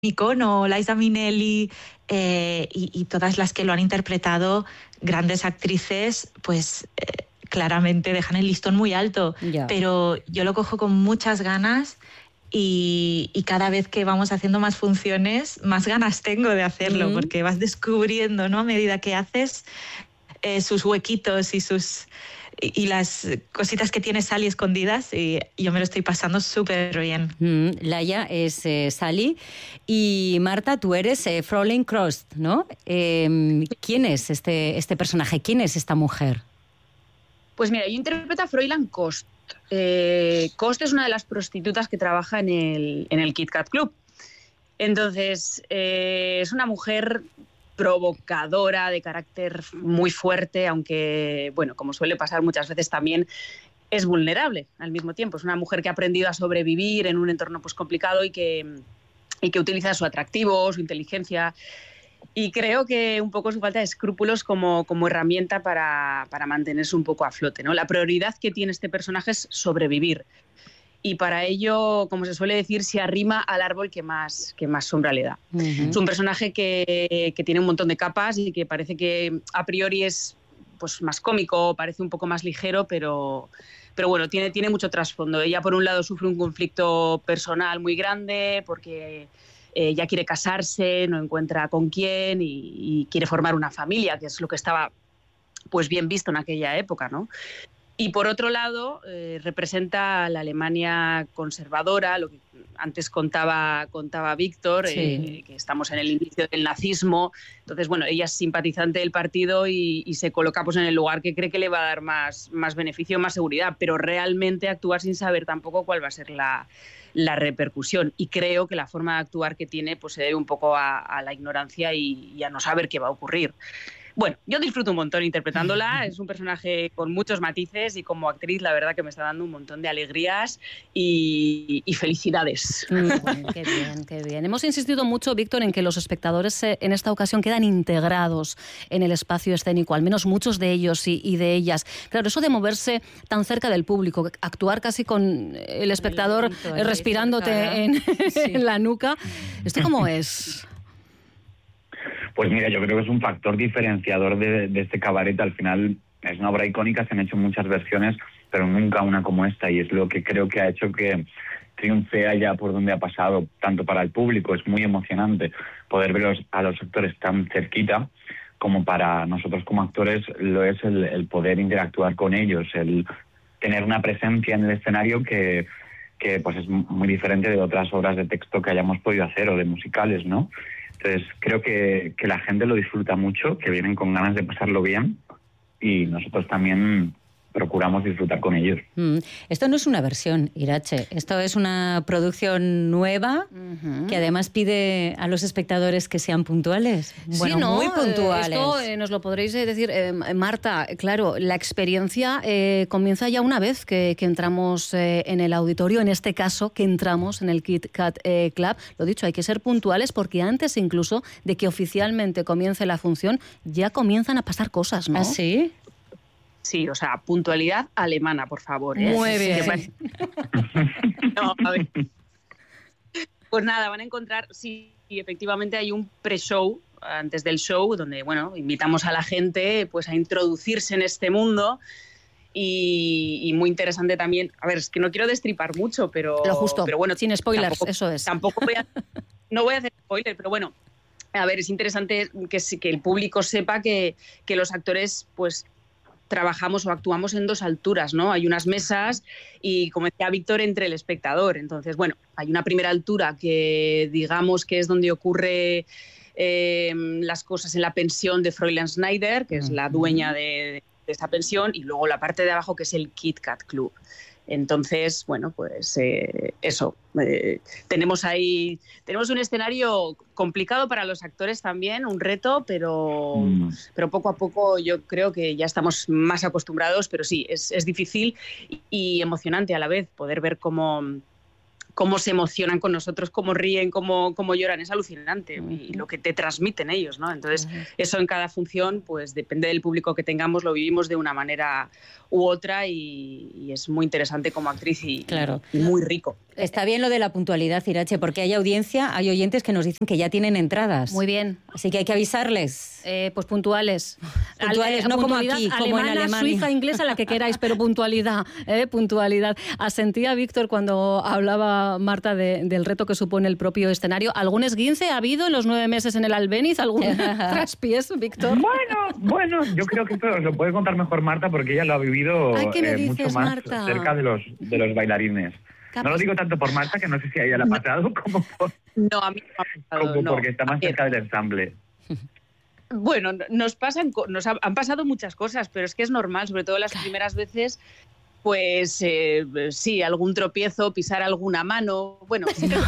Micono, Liza Minnelli y todas las que lo han interpretado, grandes actrices, pues claramente dejan el listón muy alto. Ya. Pero yo lo cojo con muchas ganas y cada vez que vamos haciendo más funciones, más ganas tengo de hacerlo, porque vas descubriendo, ¿no?, a medida que haces sus huequitos y las cositas que tiene Sally escondidas, y yo me lo estoy pasando súper bien. Laia es Sally y Marta, tú eres Fräulein Krost, ¿no? ¿Quién es este personaje? ¿Quién es esta mujer? Pues mira, yo interpreto a Fräulein Kost. Kost es una de las prostitutas que trabaja en el Kit Kat Club. Entonces, es una mujer provocadora, de carácter muy fuerte, aunque, bueno, como suele pasar muchas veces también, es vulnerable al mismo tiempo. Es una mujer que ha aprendido a sobrevivir en un entorno pues complicado y que utiliza su atractivo, su inteligencia, y creo que un poco su falta de escrúpulos como herramienta para mantenerse un poco a flote, ¿no? La prioridad que tiene este personaje es sobrevivir. Y para ello, como se suele decir, se arrima al árbol que más sombra le da. Es un personaje que tiene un montón de capas y que parece que a priori es pues más cómico, parece un poco más ligero, pero bueno, tiene mucho trasfondo. Ella, por un lado, sufre un conflicto personal muy grande porque ella quiere casarse, no encuentra con quién y quiere formar una familia, que es lo que estaba pues bien visto en aquella época, ¿no? Y por otro lado, representa a la Alemania conservadora, lo que antes contaba Víctor, sí. que estamos en el inicio del nazismo. Entonces, bueno, ella es simpatizante del partido y se coloca pues en el lugar que cree que le va a dar más beneficio, más seguridad, pero realmente actúa sin saber tampoco cuál va a ser la repercusión. Y creo que la forma de actuar que tiene pues se debe un poco a la ignorancia y a no saber qué va a ocurrir. Bueno, yo disfruto un montón interpretándola, es un personaje con muchos matices y como actriz la verdad que me está dando un montón de alegrías y felicidades. Qué bien, qué bien. Hemos insistido mucho, Víctor, en que los espectadores en esta ocasión quedan integrados en el espacio escénico, al menos muchos de ellos y de ellas. Claro, eso de moverse tan cerca del público, actuar casi con el espectador respirándote en la nuca, ¿esto cómo es? Pues mira, yo creo que es un factor diferenciador de este cabaret. Al final es una obra icónica, se han hecho muchas versiones, pero nunca una como esta, y es lo que creo que ha hecho que triunfe allá por donde ha pasado, tanto para el público. Es muy emocionante poder ver a los actores tan cerquita, como para nosotros como actores lo es el poder interactuar con ellos, el tener una presencia en el escenario que pues es muy diferente de otras obras de texto que hayamos podido hacer o de musicales, ¿no? Entonces creo que la gente lo disfruta mucho, que vienen con ganas de pasarlo bien, y nosotros también procuramos disfrutar con ellos. Esto no es una versión, Irache, esto es una producción nueva que además pide a los espectadores que sean puntuales. Bueno, sí, ¿no? Muy puntuales. Esto nos lo podréis decir, Marta. Claro, la experiencia comienza ya una vez que entramos en el auditorio, en este caso que entramos en el Kit Kat Club. Lo dicho, hay que ser puntuales porque antes incluso de que oficialmente comience la función ya comienzan a pasar cosas, ¿no? ¿Ah, sí? Sí, o sea, puntualidad alemana, por favor. Muy bien. No, a ver. Pues nada, van a encontrar, sí, efectivamente hay un pre-show antes del show donde, bueno, invitamos a la gente pues a introducirse en este mundo y muy interesante también. A ver, es que no quiero destripar mucho, pero... Lo justo, pero bueno, sin spoilers, tampoco, eso es. Tampoco no voy a hacer spoiler, pero bueno, a ver, es interesante que el público sepa que los actores, pues, trabajamos o actuamos en dos alturas, ¿no? Hay unas mesas y, como decía Víctor, entre el espectador. Entonces, bueno, hay una primera altura que digamos que es donde ocurre las cosas en la pensión de Fräulein Schneider, que es la dueña de esa pensión, y luego la parte de abajo que es el Kit Kat Club. Entonces, bueno, pues eso. Tenemos un escenario complicado para los actores también, un reto, pero poco a poco yo creo que ya estamos más acostumbrados, pero sí, es difícil y emocionante a la vez poder ver cómo cómo se emocionan con nosotros, cómo ríen, cómo lloran, es alucinante, y lo que te transmiten ellos, ¿no? Entonces, eso en cada función, pues depende del público que tengamos, lo vivimos de una manera u otra, y es muy interesante como actriz y muy rico. Está bien lo de la puntualidad, Irache, porque hay audiencia, hay oyentes que nos dicen que ya tienen entradas. Muy bien. Así que hay que avisarles. Pues puntuales. Puntuales, no como aquí, como en Alemania. Suiza, inglesa, la que queráis, pero puntualidad, puntualidad. Asentía Víctor cuando hablaba Marta del reto que supone el propio escenario. ¿Algún esguince ha habido en los 9 meses en el Albéniz? ¿Algún traspiés, Víctor? Bueno, yo creo que esto lo puede contar mejor Marta porque ella lo ha vivido mucho más Marta? Cerca de los bailarines. No lo digo tanto por Marta, que no sé si a ella le ha pasado, como por... No, a mí no me ha pasado, como porque está más cerca del ensamble. Bueno, nos han pasado muchas cosas, pero es que es normal, sobre todo las primeras veces, pues sí, algún tropiezo, pisar alguna mano, bueno.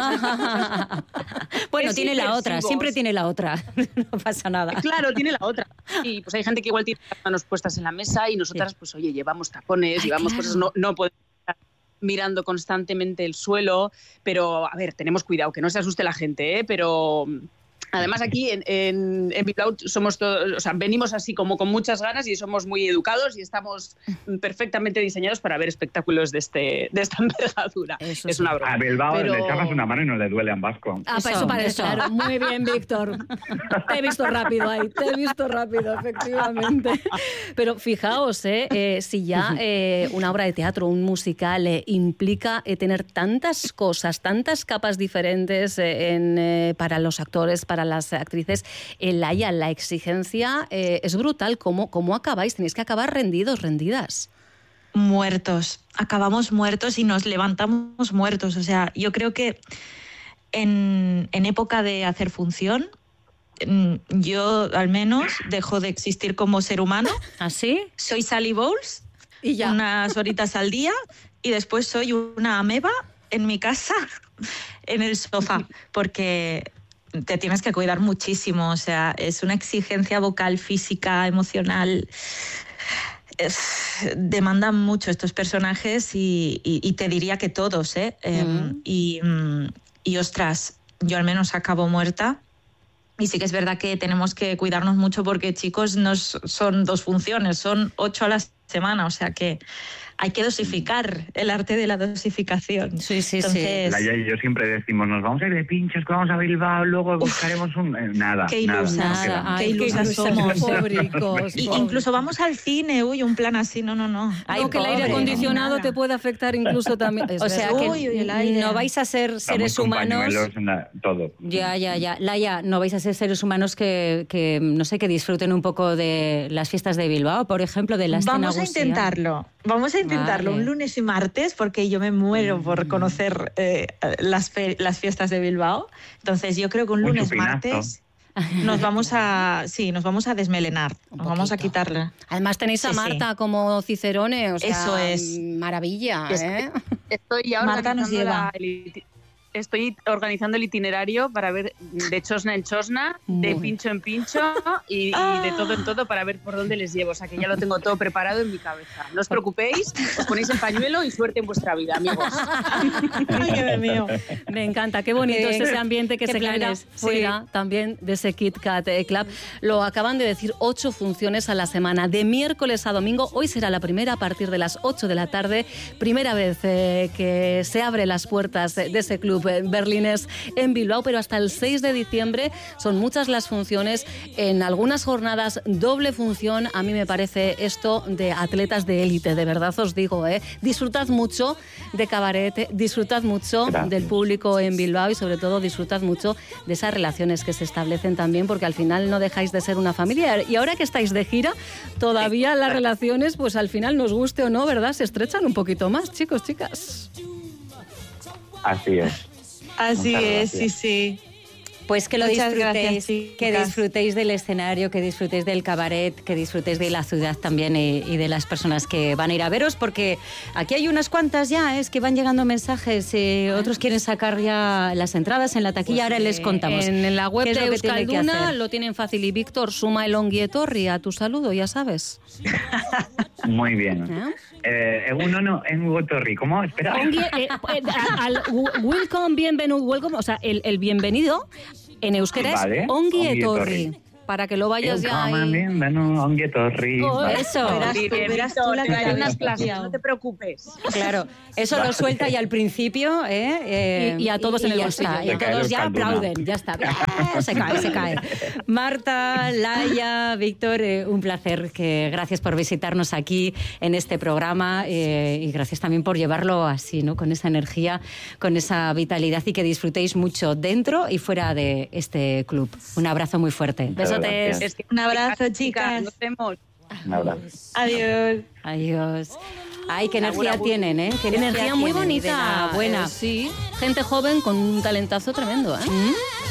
Bueno, tiene la otra, siempre tiene la otra, no pasa nada. Claro, tiene la otra. Y pues hay gente que igual tiene las manos puestas en la mesa y nosotras, pues oye, llevamos tapones, llevamos cosas, no podemos estar mirando constantemente el suelo, pero a ver, tenemos cuidado, que no se asuste la gente, pero... Además aquí en Bilbao somos todos, o sea, venimos así como con muchas ganas y somos muy educados y estamos perfectamente diseñados para ver espectáculos de esta envergadura. Eso es una broma. A Bilbao le echabas una mano y no le duele a Vasco. Eso parece claro. Muy bien, Víctor. Te he visto rápido ahí, efectivamente. Pero fijaos, si ya una obra de teatro, un musical, implica tener tantas cosas, tantas capas diferentes para los actores, para las actrices, Laia, la exigencia es brutal. ¿Cómo acabáis? Tenéis que acabar rendidas. Muertos. Acabamos muertos y nos levantamos muertos. O sea, yo creo que en época de hacer función, yo al menos dejo de existir como ser humano. ¿Así? Soy Sally Bowles, y ya. Unas horitas al día, y después soy una ameba en mi casa, en el sofá, porque te tienes que cuidar muchísimo. O sea, es una exigencia vocal, física, emocional. Demandan mucho estos personajes y te diría que todos, y ostras, yo al menos acabo muerta. Y sí que es verdad que tenemos que cuidarnos mucho porque, chicos, no son 2 funciones, son 8 a la semana, o sea que hay que dosificar, el arte de la dosificación. Sí. Entonces, Laia y yo siempre decimos, nos vamos a ir de pinchos, que vamos a Bilbao, luego buscaremos un... Nada, qué ilusas, nada. Qué ilusas somos. Pobricos. Incluso vamos al cine, un plan así, no. Ay, que el aire acondicionado te puede afectar incluso también. O sea, que no vais a ser seres humanos... Todo. Ya. Laia, no vais a ser seres humanos que no sé, que disfruten un poco de las fiestas de Bilbao, por ejemplo, de la escena Vamos a intentarlo Vale. un lunes y martes, porque yo me muero por conocer las fiestas de Bilbao. Entonces yo creo que un lunes, martes nos vamos a desmelenar, nos vamos a quitarla. Además tenéis a Marta como Cicerone, o sea, eso es maravilla. Estoy ahora Marta nos lleva. Estoy organizando el itinerario para ver de chosna en chosna, de pincho en pincho y de todo en todo para ver por dónde les llevo. O sea, que ya lo tengo todo preparado en mi cabeza. No os preocupéis, os ponéis el pañuelo y suerte en vuestra vida, amigos. Ay, Dios mío. Me encanta, qué bonito es ese ambiente que se genera fuera también de ese Kit Kat Club. Lo acaban de decir, 8 funciones a la semana, de miércoles a domingo. Hoy será la primera a partir de las 8 de la tarde. Primera vez que se abren las puertas de ese club berlinés en Bilbao, pero hasta el 6 de diciembre son muchas las funciones, en algunas jornadas doble función. A mí me parece esto de atletas de élite, de verdad os digo, disfrutad mucho de cabaret, disfrutad mucho del público en Bilbao y sobre todo disfrutad mucho de esas relaciones que se establecen también, porque al final no dejáis de ser una familia, y ahora que estáis de gira todavía las relaciones, pues al final, nos guste o no, ¿verdad?, se estrechan un poquito más, chicos, chicas. Así es. Así es, sí. Pues que lo disfrutéis, que disfrutéis del escenario, que disfrutéis del cabaret, que disfrutéis de la ciudad también y de las personas que van a ir a veros, porque aquí hay unas cuantas ya, es que van llegando mensajes, otros quieren sacar ya las entradas en la taquilla, pues ahora les contamos. En la web de Euskalduna lo tienen fácil, y Víctor, suma el ongi etorri a tu saludo, ya sabes. Muy bien. Egunon ongi etorri. ¿Cómo? Espera. Welcome, bienvenido, welcome, o sea, el bienvenido en euskera es ongi etorri. Para que lo vayas ya ahí. Ongi etorri. Eso. Verás tú la que hay unas clases, no te preocupes. Claro, eso lo suelta ya al principio. Y a todos en el bolsillo. Y todos ya aplauden, ya está. Se cae. Marta, Laia, Víctor, un placer. Gracias por visitarnos aquí en este programa y gracias también por llevarlo así, ¿no? Con esa energía, con esa vitalidad y que disfrutéis mucho dentro y fuera de este club. Un abrazo muy fuerte. Besos. Un abrazo, chicas. Nos vemos. Un abrazo. Adiós. Ay, qué energía tienen, ¿eh? Qué energía muy bonita. Buena. Sí, gente joven con un talentazo tremendo, ¿eh?